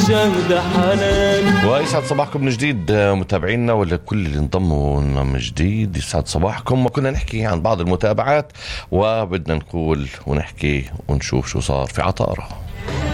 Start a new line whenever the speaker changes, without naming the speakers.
الشهد حنان.
ويسعد صباحكم من جديد متابعينا ولكل اللي انضموا لنا من جديد. يسعد صباحكم. وكنا نحكي عن بعض المتابعات وبدنا نقول ونحكي ونشوف شو صار في عطارة.